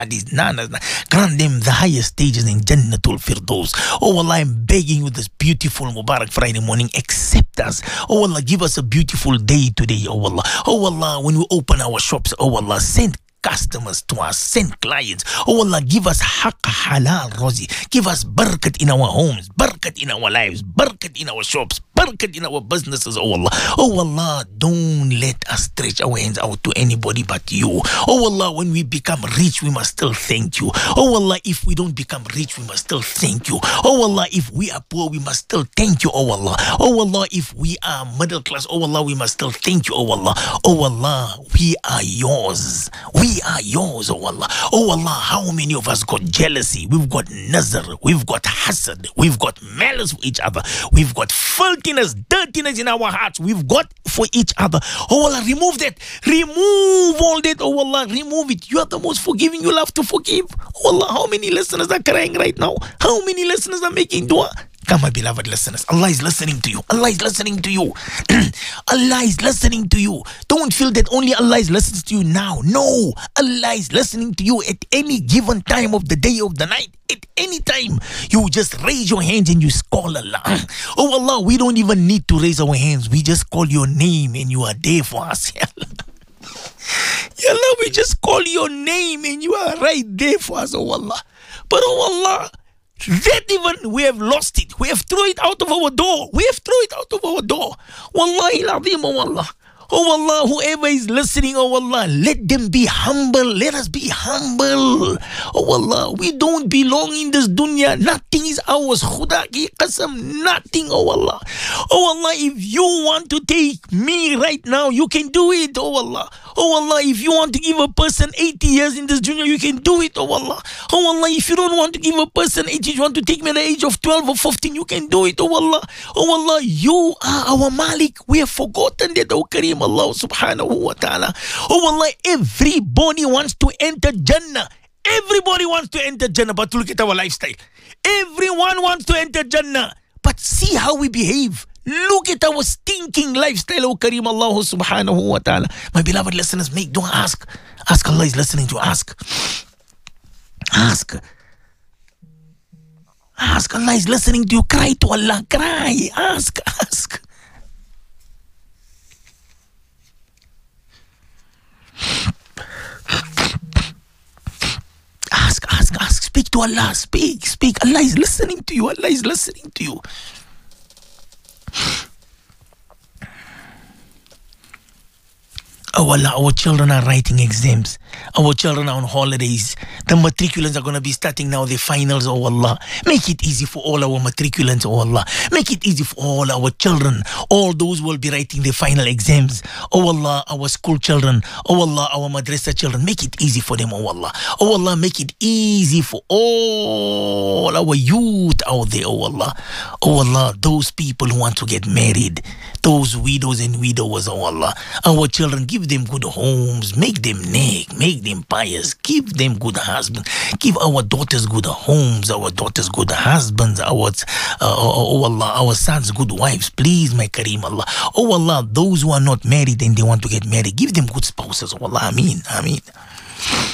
these nanas. Grant them the highest stages in Jannatul Firdaus. Oh Allah, I'm begging you this beautiful Mubarak Friday morning, accept us. Oh Allah, give us a beautiful day today, oh Allah. Oh Allah, when we open our shops, oh Allah, send customers to us, send clients. Oh Allah, give us haqq halal rozi. Give us barakat in our homes, barakat in our lives, barakat in our shops, barakat in our businesses, oh Allah. Oh Allah, don't let us stretch our hands out to anybody but you. Oh Allah, when we become rich, we must still thank you. Oh Allah, if we don't become rich, we must still thank you. Oh Allah, if we are poor, we must still thank you, oh Allah. Oh Allah, if we are middle class, oh Allah, we must still thank you, oh Allah. Oh Allah, we are yours. We are yours, oh Allah. Oh Allah, how many of us got jealousy? We've got nazar, we've got hasad, we've got malice for each other, we've got filthiness, dirtiness in our hearts, we've got for each other. Oh Allah, remove that. Remove all that, oh Allah, remove it. You are the most forgiving, you love to forgive. Oh Allah, how many listeners are crying right now? How many listeners are making dua? Come, my beloved listeners, Allah is listening to you. Allah is listening to you. Allah is listening to you. Don't feel that only Allah is listening to you now. No, Allah is listening to you at any given time of the day, of the night. At any time, you just raise your hands and you call Allah. Oh Allah, we don't even need to raise our hands. We just call your name and you are there for us. Ya Allah, we just call your name and you are right there for us, oh Allah. But oh Allah, that even we have lost it. We have thrown it out of our door. We have thrown it out of our door. Wallahi al-azim, oh Allah. Oh Allah, whoever is listening, oh Allah, let them be humble. Let us be humble. Oh Allah, we don't belong in this dunya. Nothing is ours. Khuda ki qasam, nothing, oh Allah. Oh Allah, if you want to take me right now, you can do it, oh Allah. Oh Allah, if you want to give a person 80 years in this dunya, you can do it, oh Allah. Oh Allah, if you don't want to give a person 80, you want to take me at the age of 12 or 15, you can do it, oh Allah. Oh Allah, you are our Malik. We have forgotten that, oh Kareem Allah subhanahu wa ta'ala. Oh Allah, everybody wants to enter Jannah. Everybody wants to enter Jannah, but look at our lifestyle. Everyone wants to enter Jannah, but see how we behave. Look at our stinking lifestyle, oh Kareem Allah subhanahu wa ta'ala. My beloved listeners, don't ask. Ask, Allah is listening to you. Ask. Ask. Ask, Allah is listening to you. Cry to Allah. Cry. Ask. Ask. Ask. Speak to Allah. Speak. Allah is listening to you. Allah is listening to you. Oh Allah, our children are writing exams. Our children are on holidays. The matriculants are going to be starting now their finals, oh Allah. Make it easy for all our matriculants, oh Allah. Make it easy for all our children. All those who will be writing their final exams. Oh Allah, our school children. Oh Allah, our madrasa children. Make it easy for them, oh Allah. Oh Allah, make it easy for all our youth out there, oh Allah. Oh Allah, those people who want to get married. Those widows and widowers, oh Allah. Our children, give them good homes. Make them neck. Make them pious. Give them good husbands. Give our daughters good homes. Our daughters good husbands. Oh Allah, our sons good wives. Please, my Kareem Allah. Oh Allah, those who are not married and they want to get married, give them good spouses. Oh Allah, Ameen.